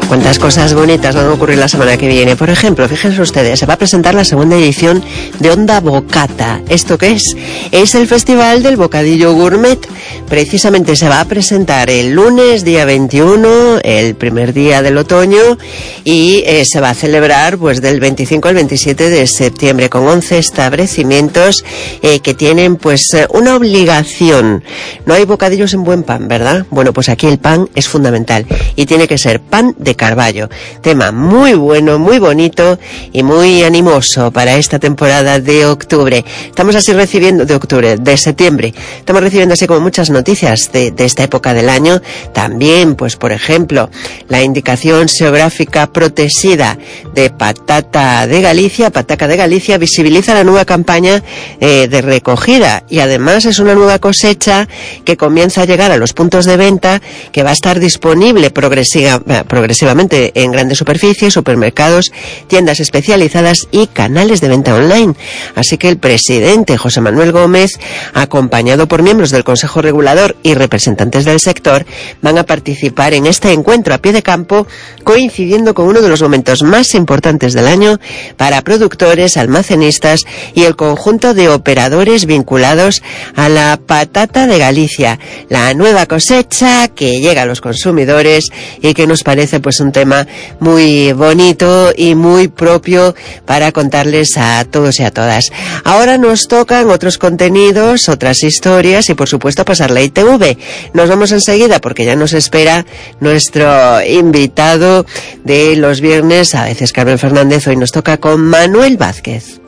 Cuántas cosas bonitas van a ocurrir la semana que viene. Por ejemplo, fíjense ustedes, se va a presentar la segunda edición de Onda Bocata. ¿Esto qué es? Es el Festival del Bocadillo Gourmet. Precisamente se va a presentar el lunes, día 21, el primer día del otoño, y se va a celebrar pues del 25 al 27 de septiembre con 11 establecimientos que tienen pues una obligación. No hay bocadillos en buen pan, ¿verdad? Bueno, pues aquí el pan es fundamental y tiene que ser pan de Carballo. Tema muy bueno, muy bonito y muy animoso para esta temporada de octubre. Estamos así recibiendo, de septiembre. Estamos recibiendo así como muchas noticias de esta época del año. También, pues por ejemplo, la indicación geográfica protegida de Pataca de Galicia visibiliza la nueva campaña de recogida y además es una nueva cosecha que comienza a llegar a los puntos de venta, que va a estar disponible progresivamente en grandes superficies, supermercados, tiendas especializadas y canales de venta online. Así que el presidente José Manuel Gómez, acompañado por miembros del Consejo Regulador y representantes del sector, van a participar en este encuentro a pie de campo, coincidiendo con uno de los momentos más importantes del año para productores, almacenistas y el conjunto de operadores vinculados a la patata de Galicia, la nueva cosecha que llega a los consumidores y que nos parece pues un tema muy bonito y muy propio para contarles a todos y a todas. Ahora nos tocan otros contenidos, otras historias y por supuesto pasar la ITV. Nos vamos enseguida porque ya nos espera nuestro invitado de los viernes, a veces Carmen Fernández. Hoy nos toca con Manuel Vázquez.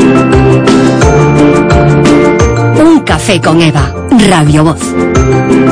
Un café con Eva, Radio Voz.